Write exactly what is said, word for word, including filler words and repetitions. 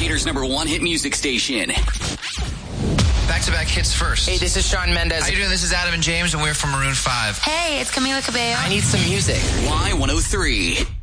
Decatur's number one hit music station. Back-to-back hits first. Hey, this is Shawn Mendes. How you doing? This is Adam and James, and we're from Maroon five. Hey, it's Camila Cabello. I need some music. Y one oh three.